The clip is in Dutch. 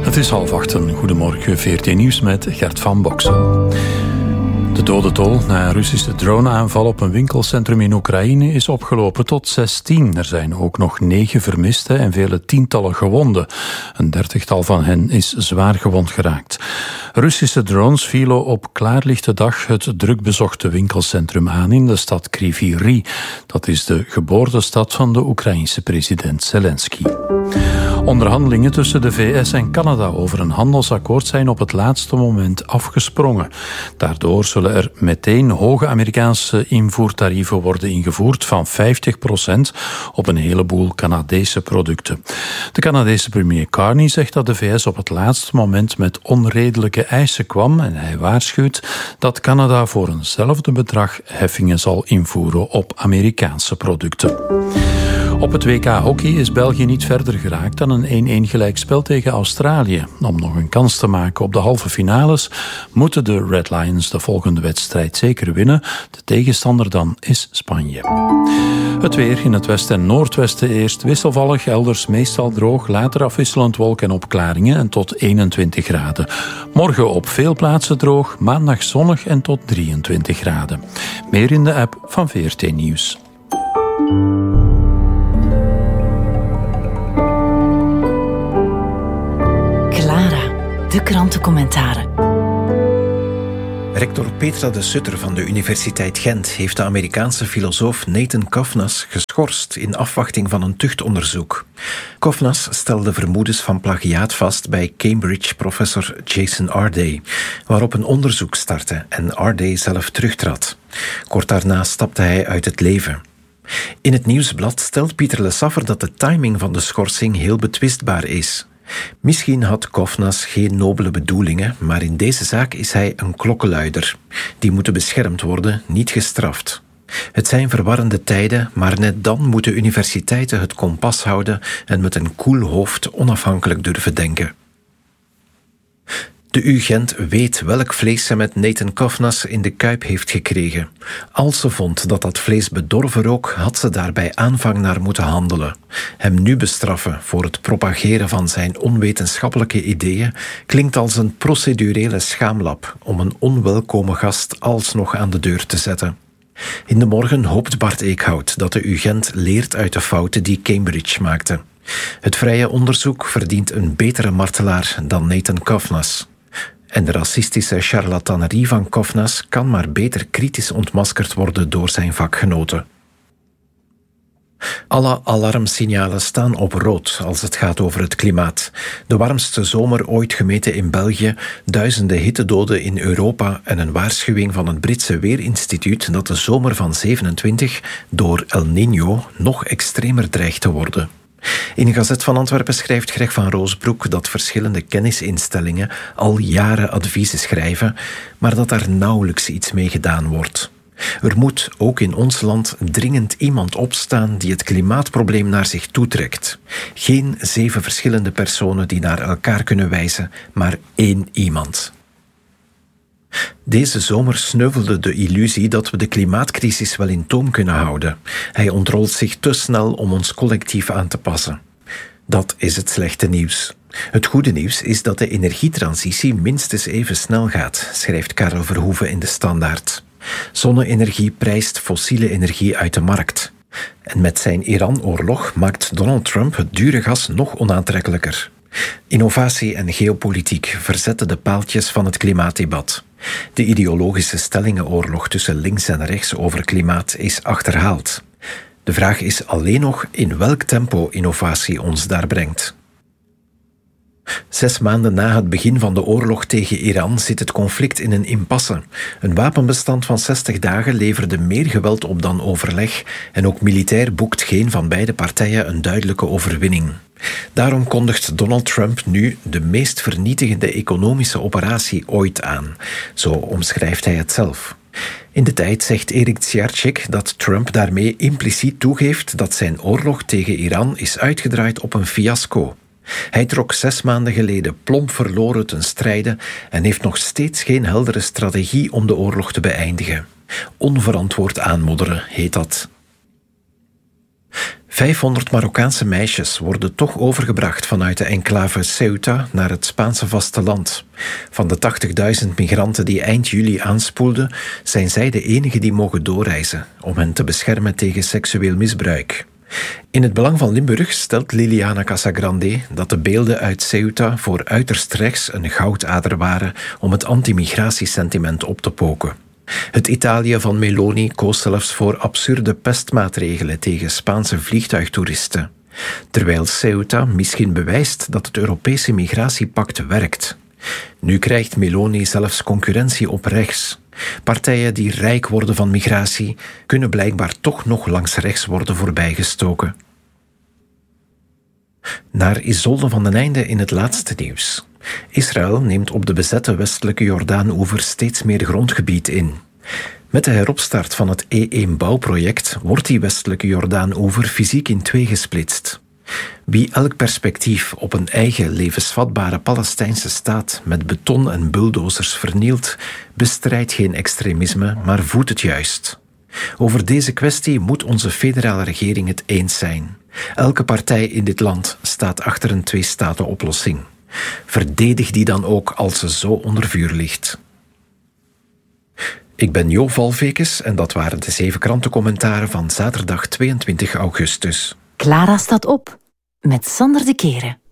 Het is 7:30. Goedemorgen, VRT Nieuws met Gert van Boksel. De dodentol na een Russische droneaanval op een winkelcentrum in Oekraïne is opgelopen tot 16. Er zijn ook nog 9 vermisten en vele tientallen gewonden. Een 30-tal van hen is zwaar gewond geraakt. Russische drones vielen op klaarlichte dag het drukbezochte winkelcentrum aan in de stad Kryvyi Rih. Dat is de geboortestad van de Oekraïense president Zelensky. Onderhandelingen tussen de VS en Canada over een handelsakkoord zijn op het laatste moment afgesprongen. Daardoor zullen er meteen hoge Amerikaanse invoertarieven worden ingevoerd van 50% op een heleboel Canadese producten. De Canadese premier Carney zegt dat de VS op het laatste moment met onredelijke eisen kwam en hij waarschuwt dat Canada voor eenzelfde bedrag heffingen zal invoeren op Amerikaanse producten. Op het WK hockey is België niet verder geraakt dan een 1-1 gelijkspel tegen Australië. Om nog een kans te maken op de halve finales moeten de Red Lions de volgende wedstrijd zeker winnen. De tegenstander dan is Spanje. Het weer in het westen en noordwesten eerst wisselvallig, elders meestal droog, later afwisselend wolken en opklaringen en tot 21 graden. Morgen op veel plaatsen droog, maandag zonnig en tot 23 graden. Meer in de app van VRT Nieuws. De krantencommentaren. Rector Petra de Sutter van de Universiteit Gent heeft de Amerikaanse filosoof Nathan Kovnas geschorst in afwachting van een tuchtonderzoek. Kovnas stelde vermoedens van plagiaat vast bij Cambridge-professor Jason Arday, waarop een onderzoek startte en Arday zelf terugtrad. Kort daarna stapte hij uit het leven. In het Nieuwsblad stelt Pieter Le Saffer dat de timing van de schorsing heel betwistbaar is. Misschien had Kovnas geen nobele bedoelingen, maar in deze zaak is hij een klokkenluider. Die moeten beschermd worden, niet gestraft. Het zijn verwarrende tijden, maar net dan moeten universiteiten het kompas houden en met een koel hoofd onafhankelijk durven denken. De UGent weet welk vlees ze met Nathan Kovnas in de kuip heeft gekregen. Als ze vond dat dat vlees bedorven rook, had ze daarbij aanvang naar moeten handelen. Hem nu bestraffen voor het propageren van zijn onwetenschappelijke ideeën klinkt als een procedurele schaamlap om een onwelkome gast alsnog aan de deur te zetten. In de morgen hoopt Bart Eekhout dat de UGent leert uit de fouten die Cambridge maakte. Het vrije onderzoek verdient een betere martelaar dan Nathan Kovnas. En de racistische charlatanerie van Kovnas kan maar beter kritisch ontmaskerd worden door zijn vakgenoten. Alle alarmsignalen staan op rood als het gaat over het klimaat. De warmste zomer ooit gemeten in België, duizenden hittedoden in Europa en een waarschuwing van het Britse Weerinstituut dat de zomer van 27 door El Niño nog extremer dreigt te worden. In de Gazet van Antwerpen schrijft Greg van Roosbroek dat verschillende kennisinstellingen al jaren adviezen schrijven, maar dat daar nauwelijks iets mee gedaan wordt. Er moet, ook in ons land, dringend iemand opstaan die het klimaatprobleem naar zich toetrekt. Geen 7 verschillende personen die naar elkaar kunnen wijzen, maar 1 iemand. Deze zomer sneuvelde de illusie dat we de klimaatcrisis wel in toom kunnen houden. Hij ontrolt zich te snel om ons collectief aan te passen. Dat is het slechte nieuws. Het goede nieuws is dat de energietransitie minstens even snel gaat, schrijft Karel Verhoeven in de Standaard. Zonne-energie prijst fossiele energie uit de markt. En met zijn Iran-oorlog maakt Donald Trump het dure gas nog onaantrekkelijker. Innovatie en geopolitiek verzetten de paaltjes van het klimaatdebat. De ideologische stellingenoorlog tussen links en rechts over klimaat is achterhaald. De vraag is alleen nog in welk tempo innovatie ons daar brengt. 6 maanden na het begin van de oorlog tegen Iran zit het conflict in een impasse. Een wapenbestand van 60 dagen leverde meer geweld op dan overleg en ook militair boekt geen van beide partijen een duidelijke overwinning. Daarom kondigt Donald Trump nu de meest vernietigende economische operatie ooit aan. Zo omschrijft hij het zelf. In de tijd zegt Erik Tsiarczyk dat Trump daarmee impliciet toegeeft dat zijn oorlog tegen Iran is uitgedraaid op een fiasco. Hij trok 6 maanden geleden plomp verloren ten strijde en heeft nog steeds geen heldere strategie om de oorlog te beëindigen. Onverantwoord aanmodderen heet dat. 500 Marokkaanse meisjes worden toch overgebracht vanuit de enclave Ceuta naar het Spaanse vasteland. Van de 80.000 migranten die eind juli aanspoelden, zijn zij de enigen die mogen doorreizen om hen te beschermen tegen seksueel misbruik. In het belang van Limburg stelt Liliana Casagrande dat de beelden uit Ceuta voor uiterst rechts een goudader waren om het anti-migratiesentiment op te poken. Het Italië van Meloni koos zelfs voor absurde pestmaatregelen tegen Spaanse vliegtuigtoeristen. Terwijl Ceuta misschien bewijst dat het Europese migratiepact werkt. Nu krijgt Meloni zelfs concurrentie op rechts. Partijen die rijk worden van migratie kunnen blijkbaar toch nog langs rechts worden voorbijgestoken. Naar Isolde van den Einde in het laatste nieuws. Israël neemt op de bezette westelijke Jordaanoever steeds meer grondgebied in. Met de heropstart van het E1-bouwproject wordt die westelijke Jordaanoever fysiek in twee gesplitst. Wie elk perspectief op een eigen levensvatbare Palestijnse staat met beton en bulldozers vernielt, bestrijdt geen extremisme, maar voedt het juist. Over deze kwestie moet onze federale regering het eens zijn. Elke partij in dit land staat achter een twee-staten-oplossing. Verdedig die dan ook als ze zo onder vuur ligt. Ik ben Jo Valvekes en dat waren de 7 krantencommentaren van zaterdag 22 augustus. Clara staat op met Sander de Keren.